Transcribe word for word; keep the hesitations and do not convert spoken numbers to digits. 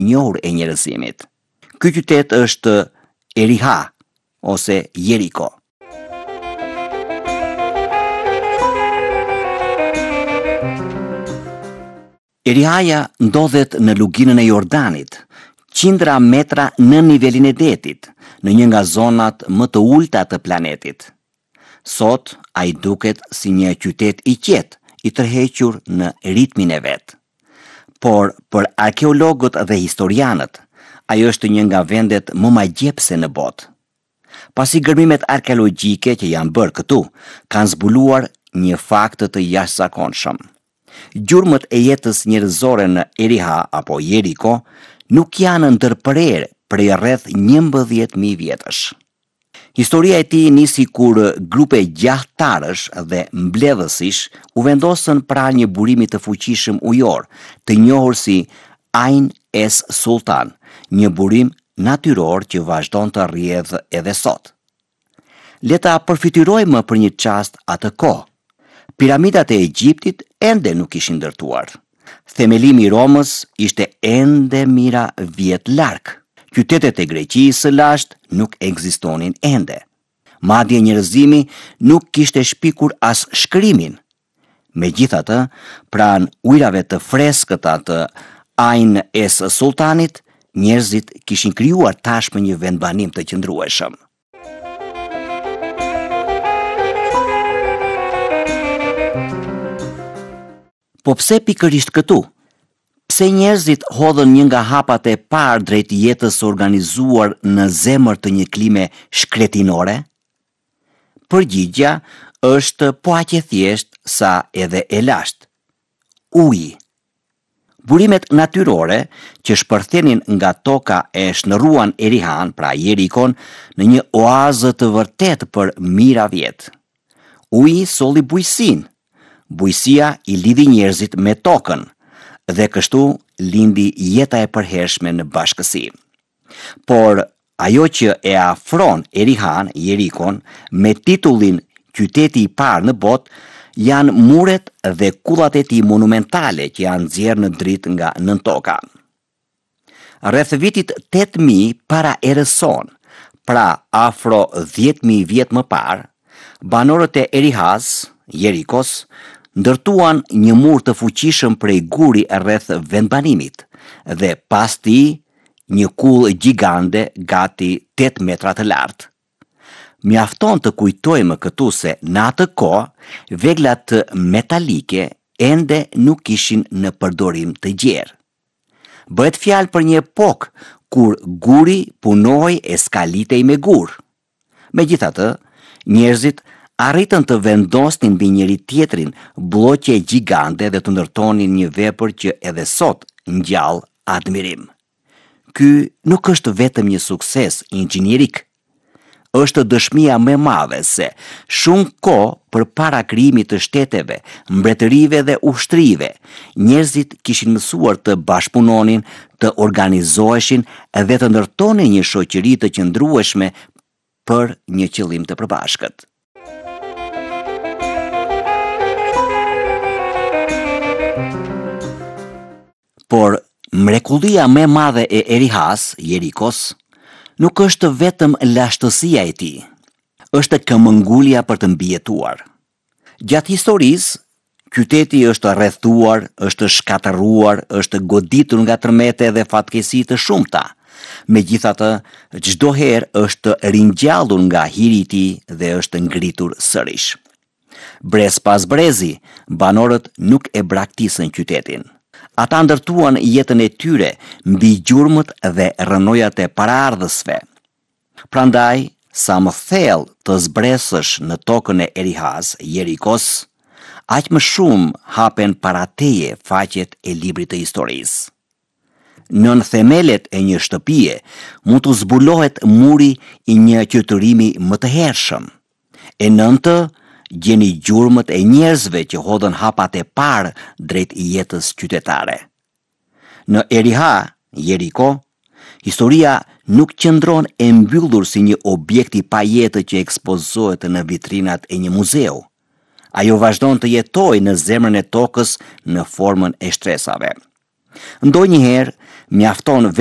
njohur e njerëzimit. Ky qytet është Eriha ose Jeriko. Erihaja ndodhet në luginën e Jordanit, qindra metra në nivelin e detit, në një nga zonat më të ulta të planetit. Sot, ai duket si një qytet i qetë, i tërhequr në ritmin e vet. Por për arkeologët dhe historianët, ai është një nga vendet më magjepse në botë. Pasi gërmimet arkeologjike që janë bërë këtu, kanë zbuluar një fakt të jashtëzakonshëm. Gjurmët e jetës njerëzore në Eriha apo Jeriko nuk janë ndërprerë prej rreth njëmbëdhjetë mijë vjetësh. Historia e tij nisi kur grupe gjahtarësh dhe mbledhësish u vendosën pranë një burimi të fuqishëm ujor, të njohur si Ain es Sultan, një burim natyror që vazhdon të rrjedhë edhe sot. Le ta përfityrojmë për një çast atë kohë. Piramidat e Egjiptit ende nuk ishin ndërtuar. Themelimi i Romës ishte ende mira vjet larg. Qytetet e Greqisë së lashtë nuk ekzistonin ende. Madje njerëzimi nuk kishte shpikur as shkrimin. Megjithatë, pranë ujrave të freskëta të Ain es Sultanit, njerëzit kishin krijuar tashmë një vendbanim të qëndrueshëm. Po pse pikërisht këtu? Pse njerëzit hodhën një nga hapat e parë drejt jetës së organizuar në zemër të një klime shkretinore? Përgjigja është po aq e thjeshtë sa edhe e lashtë. Uji. Burimet natyrore që shpërthenin nga toka e shndërruan Erihan, pra Jerikon, në një oazë të vërtet për mijëra vjet. Uji solli bujqësinë. Bujësia i lidhi njerëzit me tokën dhe kështu lindi jeta e përhershme në bashkësi. Por ajo që e afron Erihan, Jerikon, me titullin qyteti i parë në botë, janë muret dhe kullat e tij monumentale që janë nxjerrë në dritë nga nën toka. Rreth vitit tetë mijë para erës sonë, pra afro dhjetë mijë vjet më parë, banorët e Erihas, Jerikos, ndërtuan një mur të fuqishëm prej guri rreth vendbanimit dhe pas tij një kull gjigande gati tetë metra të lartë. Mjafton të kujtojmë këtu se në atë kohë veglat metalike ende nuk ishin në përdorim të gjerë. Bëhet fjalë për një epokë kur guri punoi e skalitej me gur. Megjithatë, njerëzit arritën të vendosnin mbi njëri tjetrin bloqe gjigande dhe të ndërtonin një vepër që edhe sot ngjall admirim. Ky nuk është vetëm një sukses inxhinierik, është dëshmia më e madhe se shumë kohë përpara krijimit të shteteve, mbretërive dhe ushtrive, njerëzit kishin mësuar të bashkëpunonin, të organizoheshin dhe të ndërtonin një shoqëri të qëndrueshme për një qëllim të përbashkët. Por mrekullia më e madhe e Erihas, Jerikos, nuk është vetëm lashtësia e tij, është këmbëngulja për të mbijetuar. Gjatë historisë, qyteti është rrethuar, është shkatërruar, është goditur nga tërmete dhe fatkeqësi të shumta. Megjithatë, çdo herë është ringjallur nga hiri i tij dhe është ngritur sërish. Brez pas brezi, banorët nuk e braktisën qytetin. Ata ndërtuan jetën e tyre mbi gjurmët dhe rrënojat e paraardhësve. Prandaj, sa më thellë të zbresësh në tokën e Erihas, Jerikos, aq më shumë hapen para teje faqet e librit të historisë. Nën themelet e një shtëpie mund të zbulohet muri i një qytetërimi më të hershëm. E nën të gjeni gjurmët e njerëzve që hodhën hapat e parë drejt jetës qytetare. Në Eriha, Jeriko, historia nuk qëndron e mbyllur si një objekt i pajetë që ekspozohet në vitrinat e një muzeu. Ajo vazhdon të jetojë në zemrën e tokës në formën e shtresave. Ndonjëherë, Mjafton